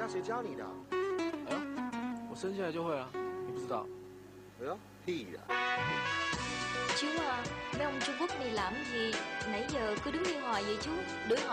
谁教你的？ 哎呦，我生下来就会啊，你不知道？ 哎呦，屁的！ Chú à, mấy ông Trung Quốc này làm gì? Nãy giờ cứ đứng đi hoài vậy chú? Đuổi họ